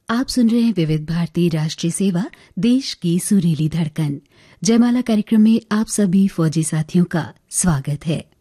आप सुन रहे हैं विविध भारती राष्ट्रीय सेवा, देश की सुरीली धड़कन। जयमाला कार्यक्रम में आप सभी फौजी साथियों का स्वागत है।